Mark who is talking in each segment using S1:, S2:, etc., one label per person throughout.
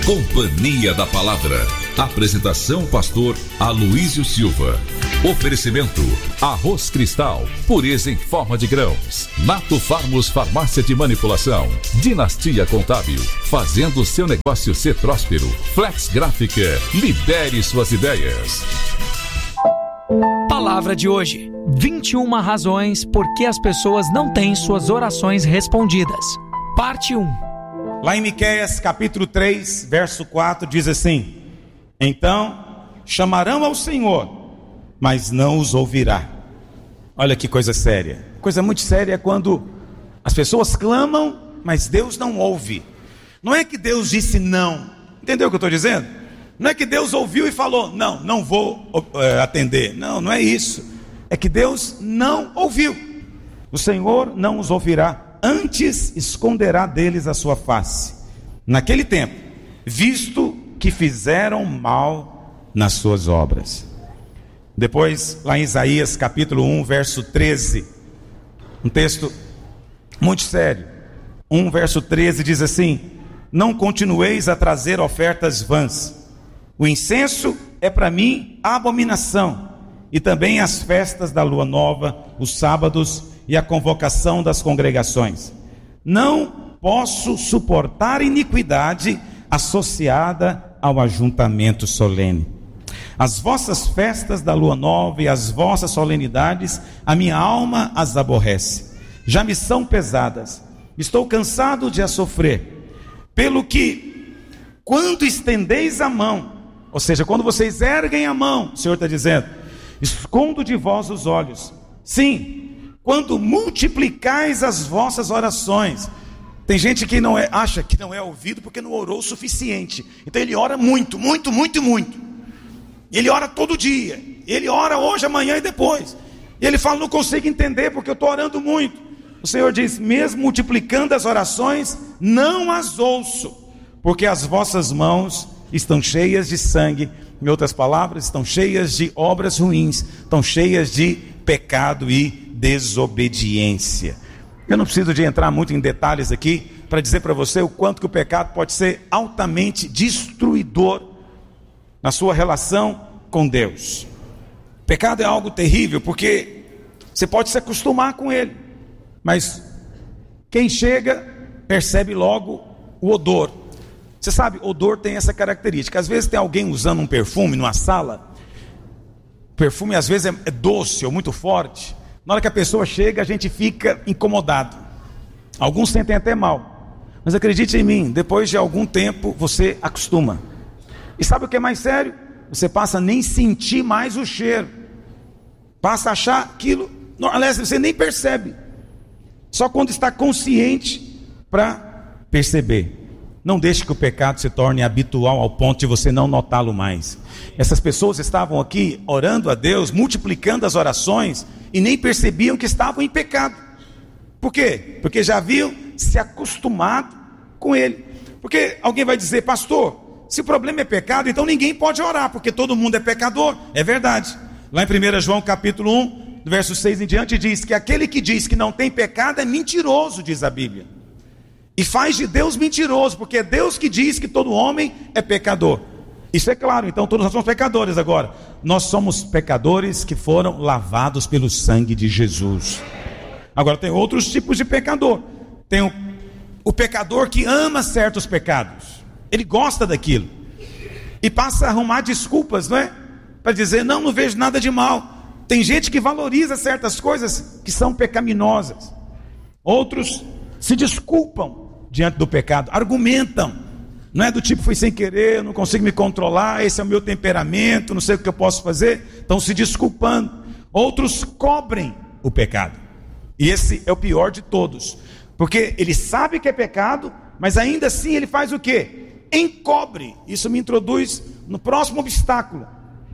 S1: Companhia da Palavra. Apresentação pastor Aloísio Silva. Oferecimento: Arroz Cristal, pureza em forma de grãos. Nato Farmos Farmácia de Manipulação. Dinastia Contábil, fazendo seu negócio ser próspero. Flex Gráfica, libere suas ideias.
S2: Palavra de hoje: 21 razões por que as pessoas não têm suas orações respondidas. Parte 1.
S3: Lá em Miqueias capítulo 3, verso 4, diz assim: então chamarão ao Senhor, mas não os ouvirá. Olha que coisa séria. Coisa muito séria é quando as pessoas clamam, mas Deus não ouve. Não é que Deus disse não. Entendeu o que eu estou dizendo? Não é que Deus ouviu e falou: não vou atender. Não é isso. É que Deus não ouviu. O Senhor não os ouvirá, antes esconderá deles a sua face, naquele tempo, visto que fizeram mal nas suas obras. Depois, lá em Isaías capítulo 1, verso 13, um texto muito sério. 1 verso 13 diz assim: não continueis a trazer ofertas vãs. O incenso é para mim abominação, e também as festas da lua nova, os sábados e a convocação das congregações. Não posso suportar iniquidade associada ao ajuntamento solene. As vossas festas da lua nova e as vossas solenidades, a minha alma as aborrece. Já me são pesadas, estou cansado de as sofrer. Pelo que, quando estendeis a mão, ou seja, quando vocês erguem a mão, o Senhor está dizendo, escondo de vós os olhos. Sim, quando multiplicais as vossas orações. Tem gente que acha que não é ouvido porque não orou o suficiente. Então ele ora muito. Ele ora todo dia. Ele ora hoje, amanhã e depois. E ele fala: não consigo entender porque eu estou orando muito. O Senhor diz: mesmo multiplicando as orações, não as ouço, porque as vossas mãos estão cheias de sangue. Em outras palavras, estão cheias de obras ruins, estão cheias de pecado e desobediência. Eu não preciso de entrar muito em detalhes aqui para dizer para você o quanto que o pecado pode ser altamente destruidor na sua relação com Deus. O pecado é algo terrível porque você pode se acostumar com ele, mas quem chega percebe logo o odor. Você sabe, odor tem essa característica. Às vezes tem alguém usando um perfume numa sala. O perfume às vezes é doce ou muito forte. Na hora que a pessoa chega, a gente fica incomodado. Alguns sentem até mal. Mas acredite em mim, depois de algum tempo você acostuma. E sabe o que é mais sério? Você passa a nem sentir mais o cheiro. Passa a achar aquilo. Aliás, você nem percebe. Só quando está consciente para perceber. Não deixe que o pecado se torne habitual ao ponto de você não notá-lo mais. Essas pessoas estavam aqui orando a Deus, multiplicando as orações, e nem percebiam que estavam em pecado. Por quê? Porque já haviam se acostumado com ele. Porque alguém vai dizer: pastor, se o problema é pecado, então ninguém pode orar, porque todo mundo é pecador. É verdade. Lá em 1 João capítulo 1, do verso 6 em diante, diz que aquele que diz que não tem pecado é mentiroso, diz a Bíblia. E faz de Deus mentiroso, porque é Deus que diz que todo homem é pecador. Isso é claro, então todos nós somos pecadores agora. Nós somos pecadores que foram lavados pelo sangue de Jesus. Agora tem outros tipos de pecador. Tem o pecador que ama certos pecados. Ele gosta daquilo. E passa a arrumar desculpas, não é? Para dizer: não vejo nada de mal. Tem gente que valoriza certas coisas que são pecaminosas. Outros se desculpam diante do pecado, argumentam, não é do tipo: foi sem querer, eu não consigo me controlar, esse é o meu temperamento, não sei o que eu posso fazer. Estão se desculpando. Outros cobrem o pecado, e esse é o pior de todos, porque ele sabe que é pecado, mas ainda assim ele faz o quê? Encobre. Isso me introduz no próximo obstáculo: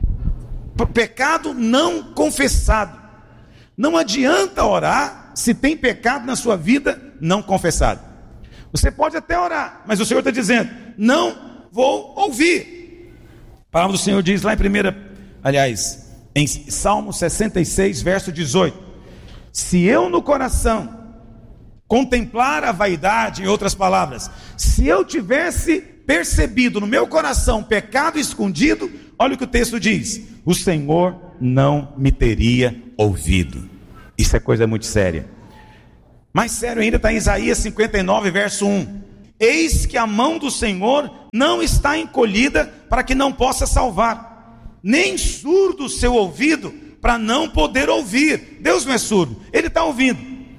S3: pecado não confessado. Não adianta orar se tem pecado na sua vida não confessado. Você pode até orar, mas o Senhor está dizendo: não vou ouvir. A palavra do Senhor diz lá em Salmo 66, verso 18: se eu no coração contemplar a vaidade, em outras palavras, se eu tivesse percebido no meu coração pecado escondido, olha o que o texto diz: o Senhor não me teria ouvido. Isso é coisa muito séria. Mais sério ainda está em Isaías 59, verso 1. Eis que a mão do Senhor não está encolhida para que não possa salvar, nem surdo o seu ouvido para não poder ouvir. Deus não é surdo, Ele está ouvindo.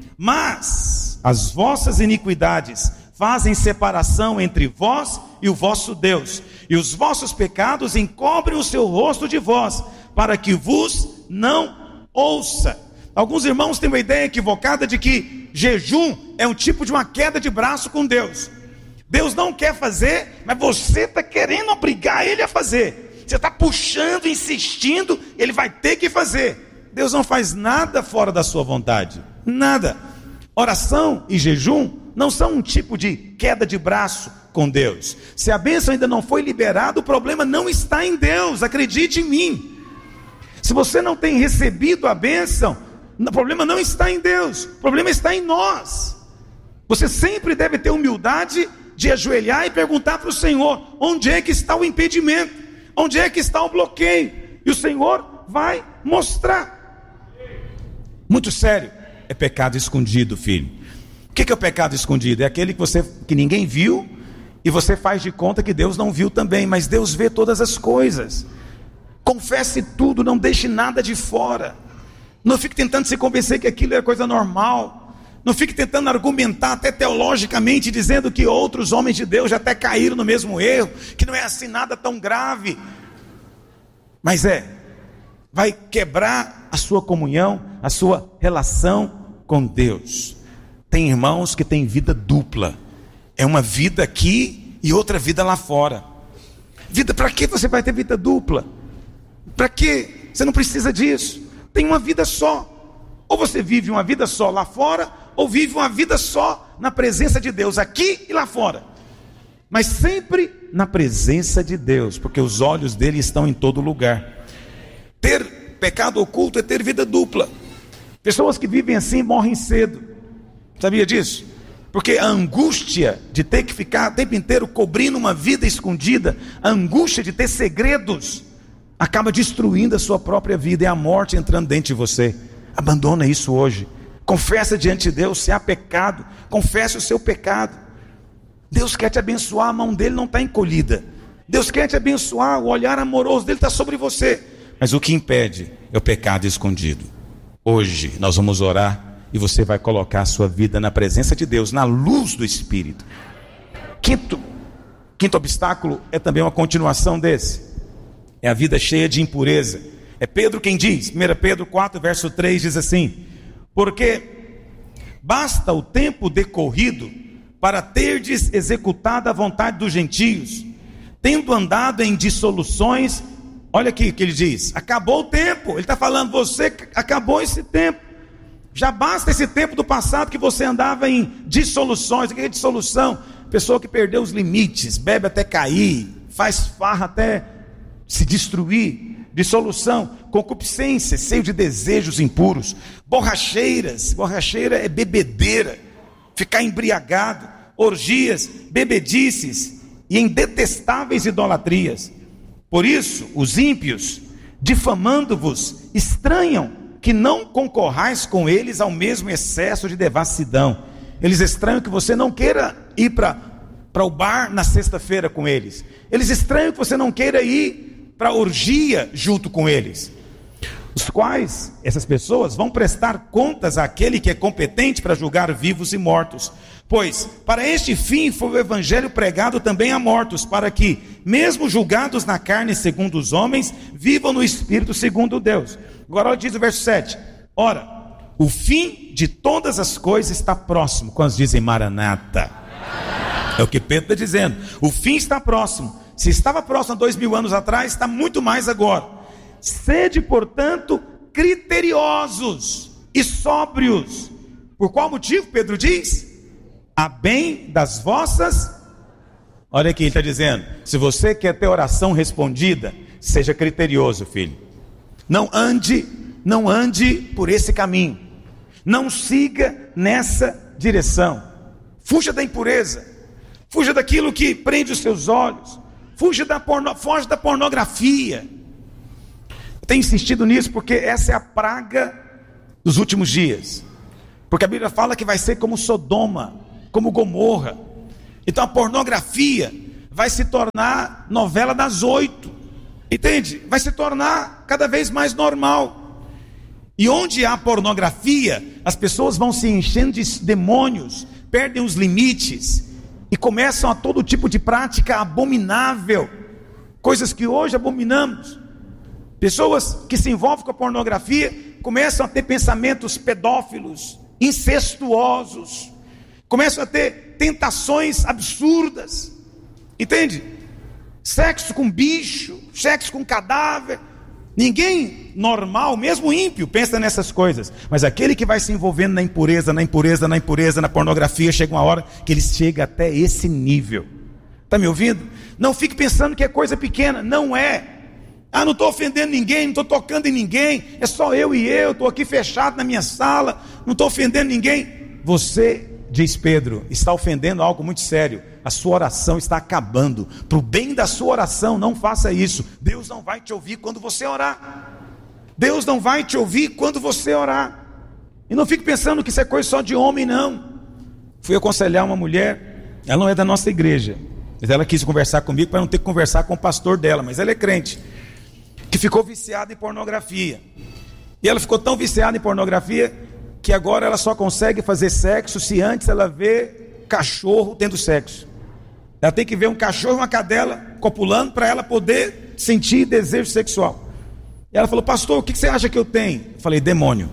S3: Mas as vossas iniquidades fazem separação entre vós e o vosso Deus, e os vossos pecados encobrem o seu rosto de vós, para que vos não ouça. Alguns irmãos têm uma ideia equivocada de que jejum é um tipo de uma queda de braço com Deus. Deus não quer fazer, mas você está querendo obrigar Ele a fazer. Você está puxando, insistindo, Ele vai ter que fazer. Deus não faz nada fora da sua vontade, nada. Oração e jejum não são um tipo de queda de braço com Deus. Se a bênção ainda não foi liberada, o problema não está em Deus, acredite em mim. Se você não tem recebido a bênção, o problema não está em Deus, o problema está em nós. Você sempre deve ter humildade de ajoelhar e perguntar para o Senhor: onde é que está o impedimento? Onde é que está o bloqueio? E o Senhor vai mostrar. Muito sério, é pecado escondido, filho. O que é o pecado escondido? É aquele que ninguém viu e você faz de conta que Deus não viu também, mas Deus vê todas as coisas. Confesse tudo, não deixe nada de fora. Não fique tentando se convencer que aquilo é coisa normal. Não fique tentando argumentar até teologicamente, dizendo que outros homens de Deus já até caíram no mesmo erro, que não é assim nada tão grave. Mas vai quebrar a sua comunhão, a sua relação com Deus. Tem irmãos que têm vida dupla. É uma vida aqui e outra vida lá fora. Vida, para que você vai ter vida dupla? Para que? Você não precisa disso. Tem uma vida só. Ou você vive uma vida só lá fora, ou vive uma vida só na presença de Deus, aqui e lá fora. Mas sempre na presença de Deus, porque os olhos dele estão em todo lugar. Ter pecado oculto é ter vida dupla. Pessoas que vivem assim morrem cedo. Sabia disso? Porque a angústia de ter que ficar o tempo inteiro cobrindo uma vida escondida, a angústia de ter segredos, acaba destruindo a sua própria vida, e a morte entrando dentro de você. Abandona isso hoje. Confessa diante de Deus se há pecado. Confesse o seu pecado. Deus quer te abençoar, a mão dele não está encolhida. Deus quer te abençoar, o olhar amoroso dele está sobre você. Mas o que impede é o pecado escondido. Hoje nós vamos orar e você vai colocar a sua vida na presença de Deus, na luz do Espírito. Quinto obstáculo é também uma continuação desse. É a vida cheia de impureza. É Pedro quem diz, 1 Pedro 4, verso 3, diz assim: porque basta o tempo decorrido para terdes executado a vontade dos gentios, tendo andado em dissoluções. Olha aqui que ele diz: acabou o tempo. Ele está falando, você acabou esse tempo. Já basta esse tempo do passado que você andava em dissoluções. O que é dissolução? Pessoa que perdeu os limites, bebe até cair, faz farra até se destruir. Dissolução, concupiscência, cheio de desejos impuros, borracheiras. Borracheira é bebedeira, ficar embriagado, orgias, bebedices e em detestáveis idolatrias. Por isso, os ímpios, difamando-vos, estranham que não concorrais com eles ao mesmo excesso de devassidão. Eles estranham que você não queira ir para o bar na sexta-feira com eles. Eles estranham que você não queira ir para a orgia junto com eles. Os quais, essas pessoas, vão prestar contas àquele que é competente para julgar vivos e mortos. Pois, para este fim foi o evangelho pregado também a mortos, para que, mesmo julgados na carne segundo os homens, vivam no espírito segundo Deus. Agora olha, diz o verso 7. Ora, o fim de todas as coisas está próximo. Quando dizem Maranata, é o que Pedro está dizendo. O fim está próximo. Se estava próximo há 2000 anos atrás, está muito mais agora. Sede, portanto, criteriosos e sóbrios. Por qual motivo, Pedro diz? A bem das vossas... Olha aqui, ele está dizendo, se você quer ter oração respondida, seja criterioso, filho. Não ande por esse caminho. Não siga nessa direção. Fuja da impureza. Fuja daquilo que prende os seus olhos. Foge da pornografia. Eu tenho insistido nisso porque essa é a praga dos últimos dias. Porque a Bíblia fala que vai ser como Sodoma, como Gomorra. Então a pornografia vai se tornar novela das 8. Entende? Vai se tornar cada vez mais normal. E onde há pornografia, as pessoas vão se enchendo de demônios, perdem os limites e começam a todo tipo de prática abominável, coisas que hoje abominamos. Pessoas que se envolvem com a pornografia começam a ter pensamentos pedófilos, incestuosos, começam a ter tentações absurdas, entende? Sexo com bicho, sexo com cadáver. Ninguém normal, mesmo ímpio, pensa nessas coisas. Mas aquele que vai se envolvendo na impureza, na pornografia, chega uma hora que ele chega até esse nível. Está me ouvindo? Não fique pensando que é coisa pequena. Não é. Não estou ofendendo ninguém, não estou tocando em ninguém. É só eu e eu, estou aqui fechado na minha sala, não estou ofendendo ninguém. Você, diz Pedro, está ofendendo algo muito sério. A sua oração está acabando. Para o bem da sua oração, não faça isso. Deus não vai te ouvir quando você orar. Deus não vai te ouvir quando você orar. E não fique pensando que isso é coisa só de homem, não. Fui aconselhar uma mulher, ela não é da nossa igreja, mas ela quis conversar comigo para não ter que conversar com o pastor dela, mas ela é crente, que ficou viciada em pornografia. E ela ficou tão viciada em pornografia que agora ela só consegue fazer sexo se antes ela vê cachorro tendo sexo. Ela tem que ver um cachorro e uma cadela copulando para ela poder sentir desejo sexual. E ela falou: pastor, o que você acha que eu tenho? Eu falei: demônio.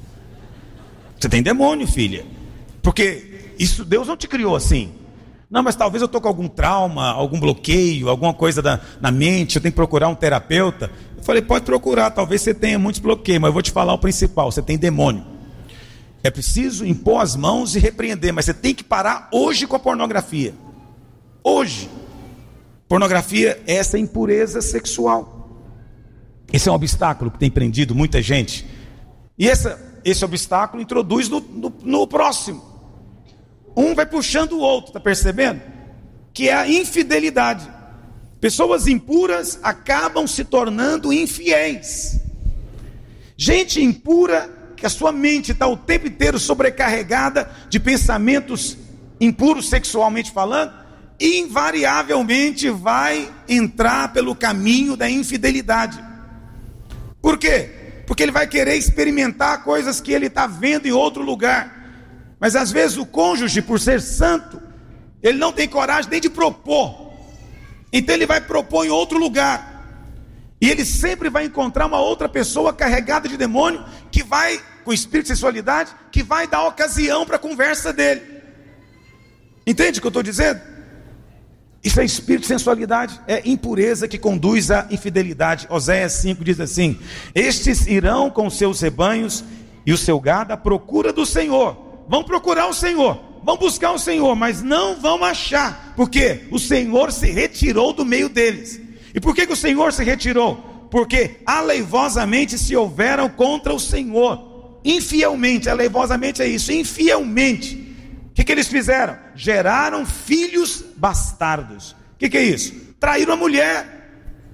S3: Você tem demônio, filha. Porque isso, Deus não te criou assim. Não, mas talvez eu estou com algum trauma, algum bloqueio, alguma coisa na mente, eu tenho que procurar um terapeuta. Eu falei: pode procurar, talvez você tenha muitos bloqueios, mas eu vou te falar o principal: você tem demônio. É preciso impor as mãos e repreender, mas você tem que parar hoje com a pornografia. Hoje. Pornografia é essa impureza sexual. Esse é um obstáculo que tem prendido muita gente. E esse obstáculo introduz no próximo. Um vai puxando o outro, está percebendo? Que é a infidelidade. Pessoas impuras acabam se tornando infiéis. Gente impura, que a sua mente está o tempo inteiro sobrecarregada de pensamentos impuros sexualmente falando, invariavelmente vai entrar pelo caminho da infidelidade. Por quê? Porque ele vai querer experimentar coisas que ele está vendo em outro lugar. Mas às vezes o cônjuge, por ser santo, ele não tem coragem nem de propor. Então ele vai propor em outro lugar. E ele sempre vai encontrar uma outra pessoa carregada de demônio, que vai, com espírito de sensualidade, que vai dar ocasião para a conversa dele. Entende o que eu estou dizendo? Isso é espírito de sensualidade, é impureza que conduz à infidelidade. Oséias 5 diz assim: estes irão com seus rebanhos e o seu gado à procura do Senhor. Vão procurar o Senhor, vão buscar o Senhor, mas não vão achar, porque o Senhor se retirou do meio deles. E por que o Senhor se retirou? Porque aleivosamente se houveram contra o Senhor, infielmente. Aleivosamente é isso, infielmente. O que eles fizeram? Geraram filhos bastardos. O que é isso? Traíram a mulher,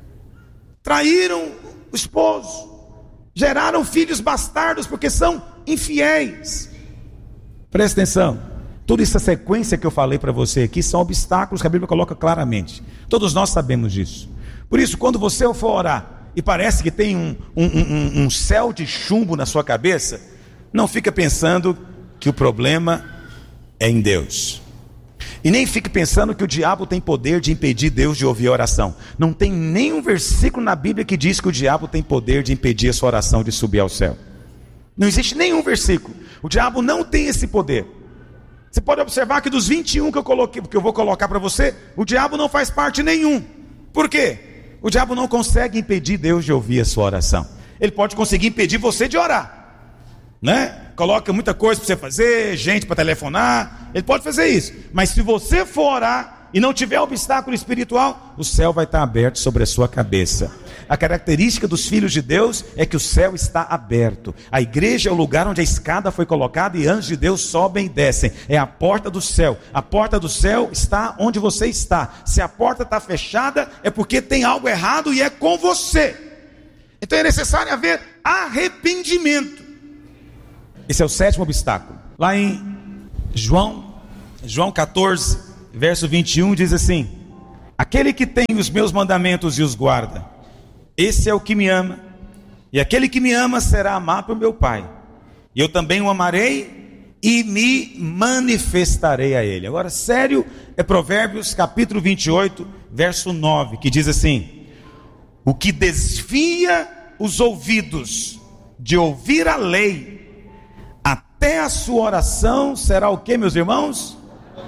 S3: traíram o esposo, geraram filhos bastardos porque são infiéis. Presta atenção, toda essa sequência que eu falei para você aqui são obstáculos que a Bíblia coloca claramente. Todos nós sabemos disso. Por isso, quando você for orar e parece que tem um céu de chumbo na sua cabeça, não fica pensando que o problema é em Deus. E nem fique pensando que o diabo tem poder de impedir Deus de ouvir a oração. Não tem nenhum versículo na Bíblia que diz que o diabo tem poder de impedir a sua oração de subir ao céu. Não existe nenhum versículo. O diabo não tem esse poder. Você pode observar que dos 21 que eu vou colocar para você, o diabo não faz parte nenhum. Por quê? O diabo não consegue impedir Deus de ouvir a sua oração. Ele pode conseguir impedir você de orar, né? Coloca muita coisa para você fazer, gente para telefonar, ele pode fazer isso. Mas se você for orar e não tiver obstáculo espiritual, o céu vai estar aberto sobre a sua cabeça. A característica dos filhos de Deus é que o céu está aberto. A igreja é o lugar onde a escada foi colocada e anjos de Deus sobem e descem. É a porta do céu. A porta do céu está onde você está. Se a porta está fechada, é porque tem algo errado e é com você. Então é necessário haver arrependimento. Esse é o sétimo obstáculo. Lá em João 14, verso 21, diz assim: aquele que tem os meus mandamentos e os guarda, esse é o que me ama, e aquele que me ama será amado por meu Pai, e eu também o amarei e me manifestarei a ele. Agora, sério, é Provérbios capítulo 28, verso 9, que diz assim: o que desvia os ouvidos de ouvir a lei, até a sua oração será o que, meus irmãos?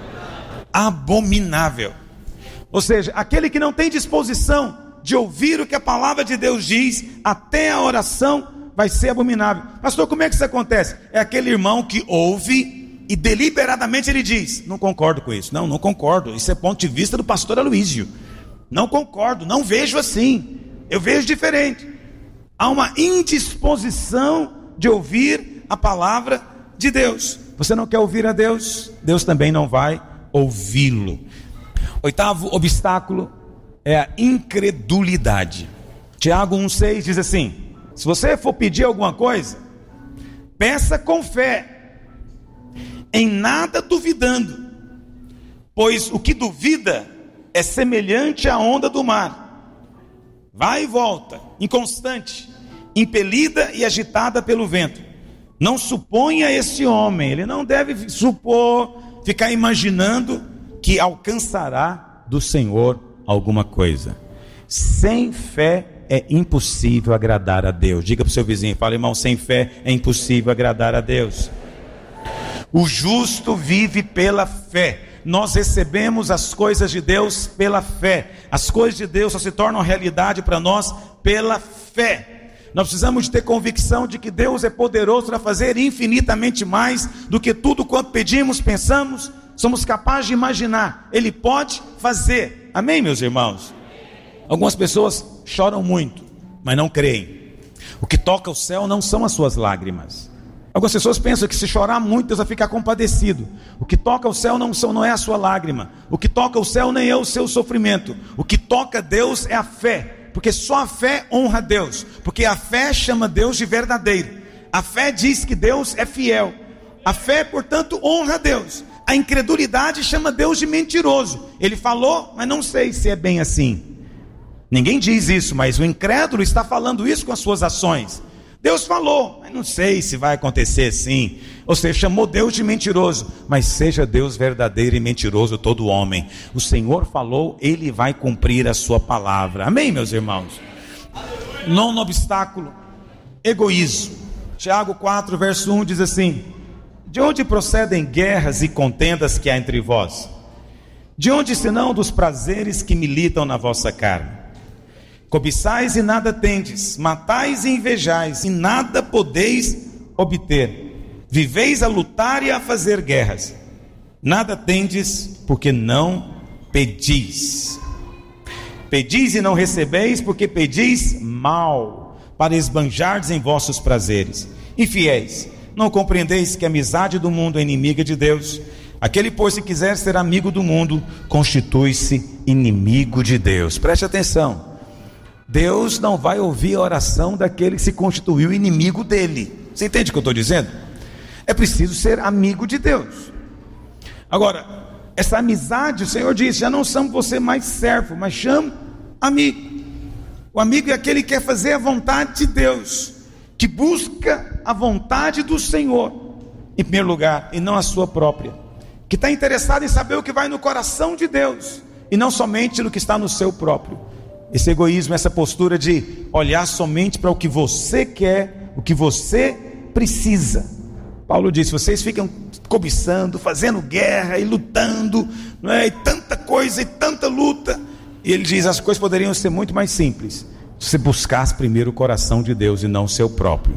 S3: Abominável. Ou seja, aquele que não tem disposição de ouvir o que a palavra de Deus diz, até a oração vai ser abominável. Pastor, como é que isso acontece? É aquele irmão que ouve e deliberadamente ele diz: não concordo com isso. Não concordo, isso é ponto de vista do pastor Aloísio. Não concordo, não vejo assim, eu vejo diferente. Há uma indisposição de ouvir a palavra de Deus. Você não quer ouvir a Deus, Deus também não vai ouvi-lo. Oitavo obstáculo é a incredulidade. Tiago 1,6 diz assim: se você for pedir alguma coisa, peça com fé, em nada duvidando, pois o que duvida é semelhante à onda do mar, vai e volta, inconstante, impelida e agitada pelo vento. Não suponha esse homem, ele não deve supor, ficar imaginando que alcançará do Senhor alguma coisa. Sem fé é impossível agradar a Deus. Diga para o seu vizinho, fala: irmão, sem fé é impossível agradar a Deus. O justo vive pela fé. Nós recebemos as coisas de Deus pela fé. As coisas de Deus só se tornam realidade para nós pela fé. Nós precisamos de ter convicção de que Deus é poderoso para fazer infinitamente mais do que tudo quanto pedimos, pensamos, somos capazes de imaginar. Ele pode fazer. Amém, meus irmãos? Algumas pessoas choram muito, mas não creem. O que toca o céu não são as suas lágrimas. Algumas pessoas pensam que se chorar muito, Deus vai ficar compadecido. O que toca o céu não é a sua lágrima. O que toca o céu nem é o seu sofrimento. O que toca Deus é a fé. Porque só a fé honra a Deus. Porque a fé chama Deus de verdadeiro. A fé diz que Deus é fiel. A fé, portanto, honra a Deus. A incredulidade chama Deus de mentiroso. Ele falou, mas não sei se é bem assim. Ninguém diz isso, mas o incrédulo está falando isso com as suas ações. Deus falou, mas não sei se vai acontecer assim. Ou seja, chamou Deus de mentiroso. Mas seja Deus verdadeiro e mentiroso todo homem. O Senhor falou, Ele vai cumprir a sua palavra. Amém, meus irmãos? Nono obstáculo: egoísmo. Tiago 4, verso 1 diz assim: de onde procedem guerras e contendas que há entre vós? De onde senão dos prazeres que militam na vossa carne? Cobiçais e nada tendes, matais e invejais e nada podeis obter. Viveis a lutar e a fazer guerras. Nada tendes porque não pedis. Pedis e não recebeis porque pedis mal, para esbanjardes em vossos prazeres. Infiéis, não compreendeis que a amizade do mundo é inimiga de Deus? Aquele, pois, se quiser ser amigo do mundo, constitui-se inimigo de Deus. Preste atenção. Deus não vai ouvir a oração daquele que se constituiu inimigo dele. Você entende o que eu estou dizendo? É preciso ser amigo de Deus. Agora, essa amizade, o Senhor disse: já não chamo você mais servo, mas chamo amigo. O amigo é aquele que quer fazer a vontade de Deus, que busca a vontade do Senhor em primeiro lugar, e não a sua própria, que está interessado em saber o que vai no coração de Deus, e não somente no que está no seu próprio. Esse egoísmo, essa postura de olhar somente para o que você quer, o que você precisa. Paulo disse: vocês ficam cobiçando, fazendo guerra e lutando, não é? E tanta coisa e tanta luta. E ele diz: as coisas poderiam ser muito mais simples se você buscasse primeiro o coração de Deus e não o seu próprio.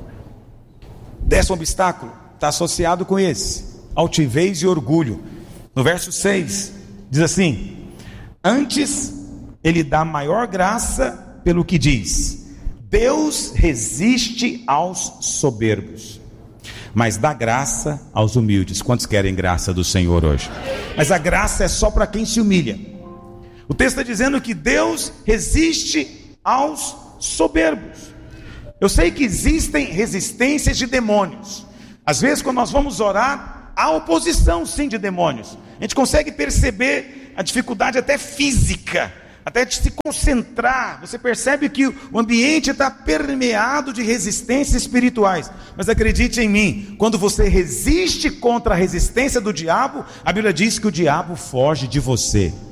S3: 10º obstáculo está associado com esse: altivez e orgulho. No verso 6 diz assim: Antes, ele dá maior graça pelo que diz: Deus resiste aos soberbos, mas dá graça aos humildes. Quantos querem graça do Senhor hoje? Mas a graça é só para quem se humilha. O texto está dizendo que Deus resiste aos soberbos. Eu sei que existem resistências de demônios. Às vezes, quando nós vamos orar, há oposição sim de demônios. A gente consegue perceber a dificuldade até física, até de se concentrar. Você percebe que o ambiente está permeado de resistências espirituais. Mas acredite em mim, quando você resiste contra a resistência do diabo, a Bíblia diz que o diabo foge de você.